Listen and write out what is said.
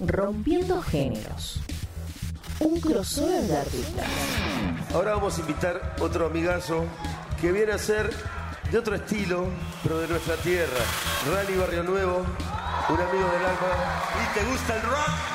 Rompiendo Géneros. Un crossover de artistas. Ahora vamos a invitar otro amigazo que viene a ser de otro estilo, pero de nuestra tierra. Rally Barrio Nuevo, un amigo del alma. ¿Y te gusta el rock?